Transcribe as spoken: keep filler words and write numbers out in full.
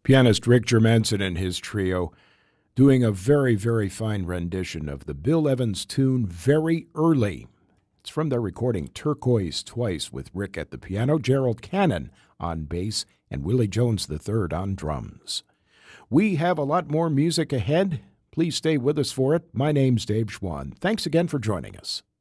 Pianist Rick Germanson and his trio doing a very, very fine rendition of the Bill Evans tune Very Early. It's from their recording Turquoise Twice with Rick at the piano, Gerald Cannon on bass, and Willie Jones the third on drums. We have a lot more music ahead. Please stay with us for it. My name's Dave Schwann. Thanks again for joining us.